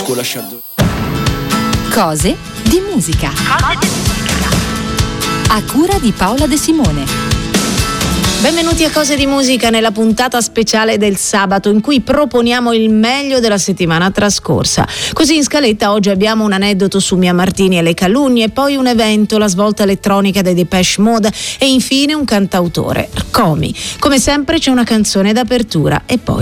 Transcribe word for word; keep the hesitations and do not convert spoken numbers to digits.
Cose di musica. Cose di musica. A cura di Paola De Simone. Benvenuti a Cose di Musica nella puntata speciale del sabato in cui proponiamo il meglio della settimana trascorsa. Così in scaletta oggi abbiamo un aneddoto su Mia Martini e le calunnie, poi un evento, la svolta elettronica dei Depeche Mode e infine un cantautore, Comi. Come sempre c'è una canzone d'apertura e poi